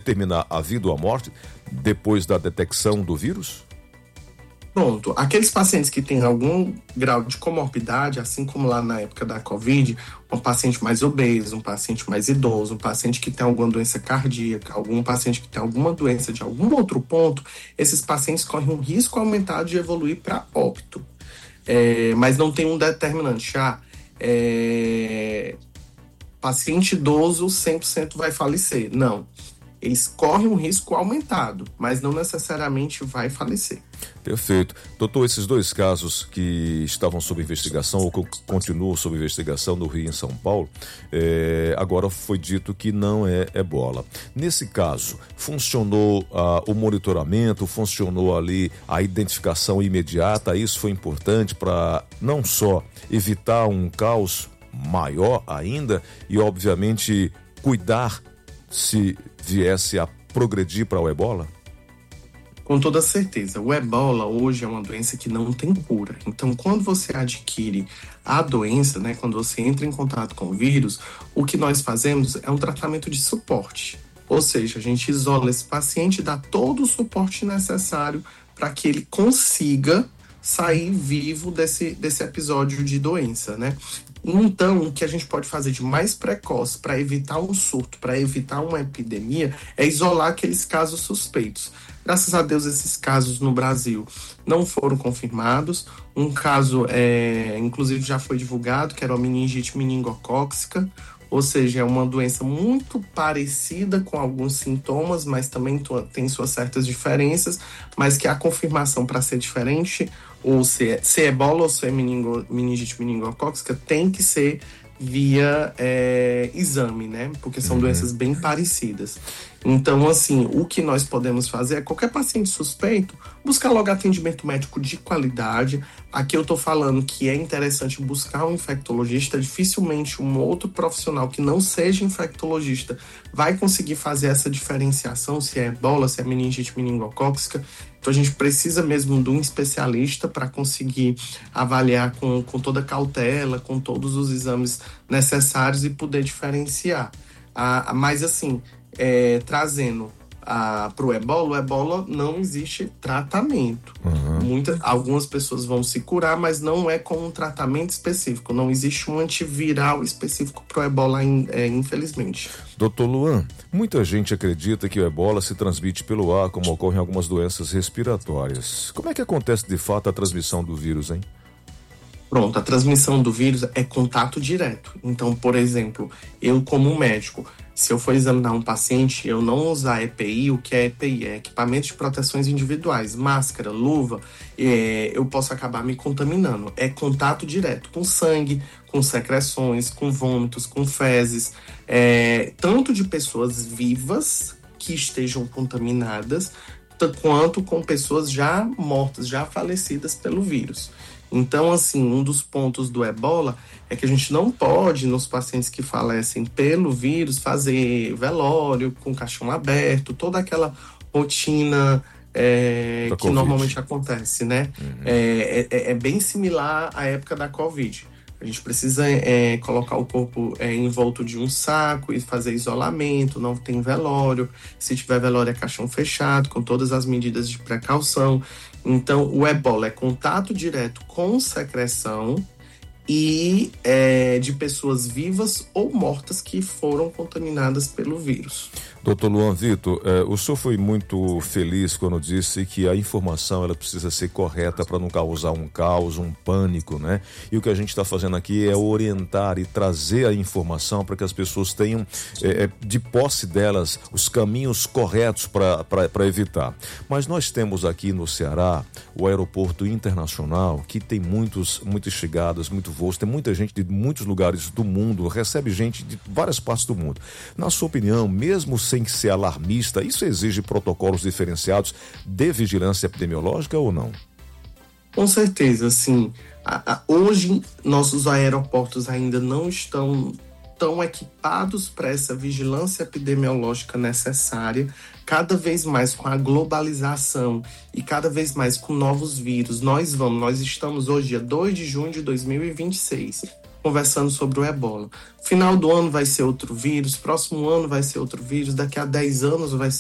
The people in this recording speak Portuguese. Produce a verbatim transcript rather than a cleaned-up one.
determinar a vida ou a morte depois da detecção do vírus? Pronto, aqueles pacientes que têm algum grau de comorbidade, assim como lá na época da Covid, um paciente mais obeso, um paciente mais idoso, um paciente que tem alguma doença cardíaca, algum paciente que tem alguma doença de algum outro ponto, esses pacientes correm um risco aumentado de evoluir para óbito. É, mas não tem um determinante. Ah, é, paciente idoso cem por cento vai falecer. Não. Eles correm um risco aumentado, mas não necessariamente vai falecer. Perfeito. Doutor, esses dois casos que estavam sob investigação ou que continuam sob investigação no Rio e em São Paulo, é, agora foi dito que não é ebola. Nesse caso, funcionou ah, o monitoramento, funcionou ali a identificação imediata, isso foi importante para não só evitar um caos maior ainda e, obviamente, cuidar se viesse a progredir para o ebola? Com toda certeza. O ebola hoje é uma doença que não tem cura. Então, quando você adquire a doença, né, quando você entra em contato com o vírus, o que nós fazemos é um tratamento de suporte. Ou seja, a gente isola esse paciente e dá todo o suporte necessário para que ele consiga sair vivo desse, desse episódio de doença, né? Então, o que a gente pode fazer de mais precoce para evitar um surto, para evitar uma epidemia, é isolar aqueles casos suspeitos. Graças a Deus, esses casos no Brasil não foram confirmados. Um caso, é, inclusive, já foi divulgado, que era a meningite meningocócica, ou seja, é uma doença muito parecida com alguns sintomas, mas também tem suas certas diferenças, mas que a confirmação para ser diferente, ou se é, se é ebola ou se é meningo, meningite meningocócica, tem que ser via é, exame, né? Porque são uhum. doenças bem parecidas. Então, assim, o que nós podemos fazer é qualquer paciente suspeito, buscar logo atendimento médico de qualidade. Aqui eu tô falando que é interessante buscar um infectologista. Dificilmente um outro profissional que não seja infectologista vai conseguir fazer essa diferenciação, se é ebola, se é meningite meningocócica. Então a gente precisa mesmo de um especialista para conseguir avaliar com, com toda cautela, com todos os exames necessários e poder diferenciar. Ah, mas assim, é, trazendo para o ebola, o ebola não existe tratamento. Uhum. Muita, algumas pessoas vão se curar, mas não é com um tratamento específico. Não existe um antiviral específico para o ebola, é, infelizmente. Doutor Luan, muita gente acredita que o ebola se transmite pelo ar, como ocorre em algumas doenças respiratórias. Como é que acontece de fato a transmissão do vírus, hein? Pronto, a transmissão do vírus é contato direto. Então, por exemplo, eu como médico, se eu for examinar um paciente, eu não usar E P I, o que é E P I? É equipamento de proteções individuais, máscara, luva, é, eu posso acabar me contaminando. É contato direto com sangue, com secreções, com vômitos, com fezes, é, tanto de pessoas vivas que estejam contaminadas, quanto com pessoas já mortas, já falecidas pelo vírus. Então, assim, um dos pontos do ebola é que a gente não pode, nos pacientes que falecem pelo vírus, fazer velório com caixão aberto, toda aquela rotina é, que COVID. Normalmente acontece, né? Uhum. É, é, é bem similar à época da Covid. A gente precisa é, colocar o corpo é, envolto de um saco e fazer isolamento, não tem velório. Se tiver velório é caixão fechado, com todas as medidas de precaução. Então, o ebola é contato direto com secreção e é, de pessoas vivas ou mortas que foram contaminadas pelo vírus. Doutor Luan Vitor, eh, o senhor foi muito feliz quando disse que a informação ela precisa ser correta para não causar um caos, um pânico, né? E o que a gente está fazendo aqui é orientar e trazer a informação para que as pessoas tenham eh, de posse delas os caminhos corretos para evitar. Mas nós temos aqui no Ceará o aeroporto internacional que tem muitos, muitas chegadas, muito voos, tem muita gente de muitos lugares do mundo, recebe gente de várias partes do mundo. Na sua opinião, mesmo sem ser alarmista, isso exige protocolos diferenciados de vigilância epidemiológica ou não? Com certeza, sim. A, a, hoje, nossos aeroportos ainda não estão tão equipados para essa vigilância epidemiológica necessária, cada vez mais com a globalização e cada vez mais com novos vírus. Nós vamos, nós estamos hoje, dia dois de junho de dois mil e vinte e seis, conversando sobre o ebola. Final do ano vai ser outro vírus, próximo ano vai ser outro vírus, daqui a dez anos vai ser